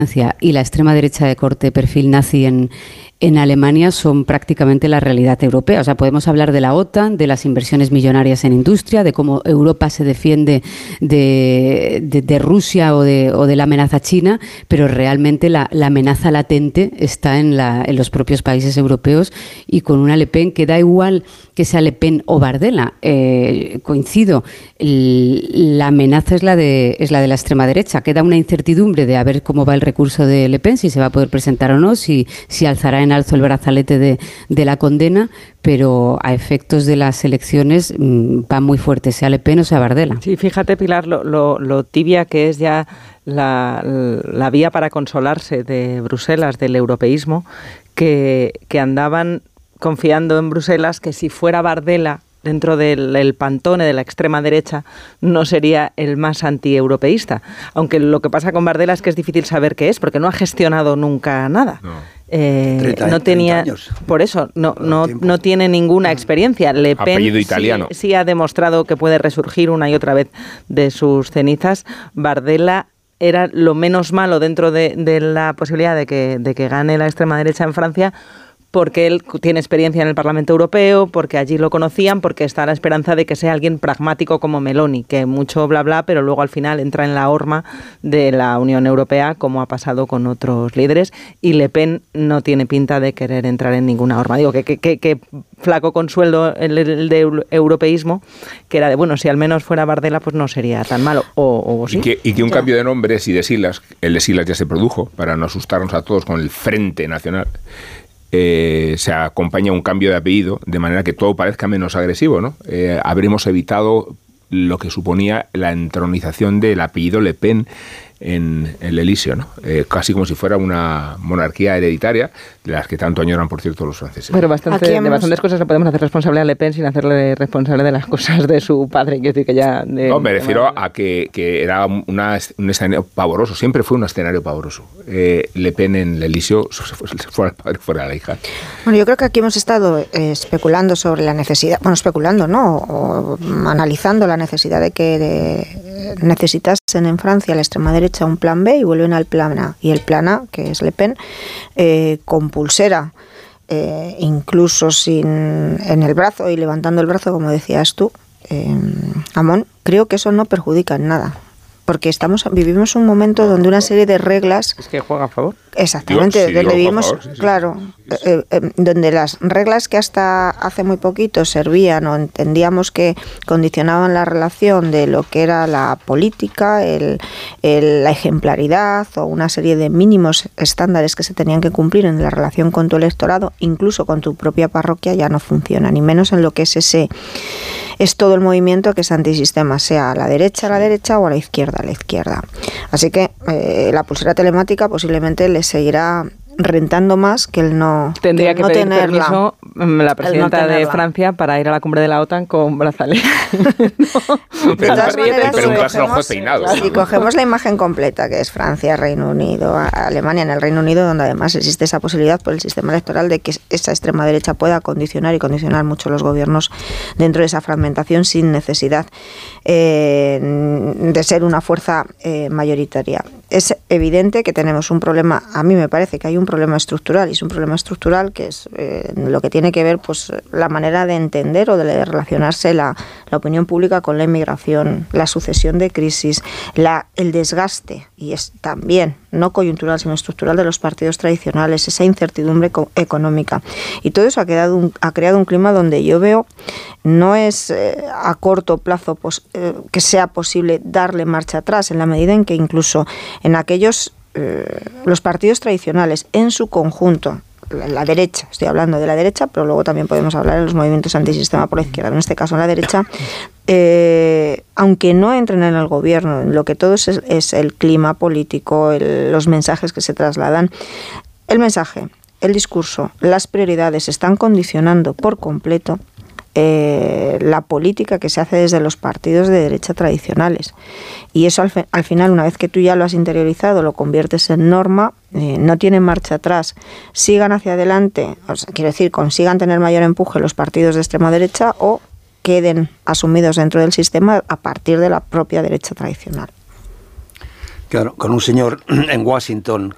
y la extrema derecha de corte perfil nazi en Alemania son prácticamente la realidad europea. O sea, podemos hablar de la OTAN, de las inversiones millonarias en industria, de cómo Europa se defiende de Rusia o de la amenaza china, pero realmente la amenaza latente está en los propios países europeos, y con una Le Pen que da igual que sea Le Pen o Bardella. Coincido, la amenaza es la de la extrema derecha. Queda una incertidumbre de a ver cómo va el recurso de Le Pen, si se va a poder presentar o no, si alzará en alzo el brazalete de la condena, pero a efectos de las elecciones va muy fuerte, sea Le Pen o sea Bardella. Sí, fíjate, Pilar, lo tibia que es ya la vía para consolarse de Bruselas, del europeísmo, que andaban confiando en Bruselas que si fuera Bardella dentro del pantone de la extrema derecha no sería el más antieuropeísta. Aunque lo que pasa con Bardella es que es difícil saber qué es, porque no ha gestionado nunca nada. No tenía 30 años. Por eso no tiene ninguna experiencia. Le Pen apellido italiano. Sí ha demostrado que puede resurgir una y otra vez de sus cenizas. Bardella era lo menos malo dentro de la posibilidad de que gane la extrema derecha en Francia, porque él tiene experiencia en el Parlamento Europeo, porque allí lo conocían, porque está a la esperanza de que sea alguien pragmático como Meloni, que mucho bla bla, pero luego al final entra en la horma de la Unión Europea, como ha pasado con otros líderes, y Le Pen no tiene pinta de querer entrar en ninguna horma. Digo, que flaco consuelo el de europeísmo, que era de, bueno, si al menos fuera Bardella, pues no sería tan malo, o sí. Y que un cambio de nombres y de siglas, el de siglas ya se produjo, para no asustarnos a todos con el Frente Nacional, se acompaña un cambio de apellido, de manera que todo parezca menos agresivo, ¿no? Habremos evitado lo que suponía la entronización del apellido Le Pen en el Elíseo, ¿no? Casi como si fuera una monarquía hereditaria, de las que tanto añoran, por cierto, los franceses. Pero de bastantes cosas le podemos hacer responsable a Le Pen sin hacerle responsable de las cosas de su padre. Quiero decir que ya... No, me refiero a que era un escenario pavoroso, siempre fue un escenario pavoroso. Le Pen en el Elíseo, fuera el padre, fuera la hija. Bueno, yo creo que aquí hemos estado especulando sobre la necesidad, o analizando la necesidad de que necesitasen en Francia la extrema derecha un plan B, y vuelven al plan A. Y el plan A, que es Le Pen, con pulsera, incluso en el brazo y levantando el brazo, como decías tú, Amón, creo que eso no perjudica en nada. Porque vivimos un momento donde una serie de reglas... Es que juega a favor. Exactamente, sí, donde vivimos, favor, sí. claro, donde las reglas que hasta hace muy poquito servían o entendíamos que condicionaban la relación de lo que era la política, la ejemplaridad o una serie de mínimos estándares que se tenían que cumplir en la relación con tu electorado, incluso con tu propia parroquia, ya no funciona, ni menos en lo que es todo el movimiento que es antisistema, sea a la derecha o a la izquierda. Así que la pulsera telemática posiblemente le seguirá rentando más que el no tendría que pedir tenerla. Permiso la presidenta de Francia para ir a la cumbre de la OTAN con brazalete. Pero un brazo rojo peinado. Si cogemos la imagen completa, que es Francia, Reino Unido, Alemania, en el Reino Unido, donde además existe esa posibilidad por el sistema electoral de que esa extrema derecha pueda condicionar mucho los gobiernos dentro de esa fragmentación sin necesidad de ser una fuerza mayoritaria. Es evidente que tenemos un problema, a mí me parece que hay un problema estructural, y es un problema estructural que es lo que tiene que ver pues la manera de entender o de relacionarse la opinión pública con la inmigración, la sucesión de crisis, el desgaste, y es también no coyuntural sino estructural, de los partidos tradicionales, esa incertidumbre económica, y todo eso ha creado un clima donde yo veo no es a corto plazo que sea posible darle marcha atrás, en la medida en que incluso en aquellos los partidos tradicionales en su conjunto, la derecha, estoy hablando de la derecha, pero luego también podemos hablar de los movimientos antisistema por la izquierda, en este caso en la derecha, aunque no entren en el gobierno, lo que todo es el clima político, los mensajes que se trasladan, el mensaje, el discurso, las prioridades están condicionando por completo la política que se hace desde los partidos de derecha tradicionales, y eso al final, una vez que tú ya lo has interiorizado, lo conviertes en norma, no tienen marcha atrás, sigan hacia adelante, consigan tener mayor empuje los partidos de extrema derecha o queden asumidos dentro del sistema a partir de la propia derecha tradicional. Claro, con un señor en Washington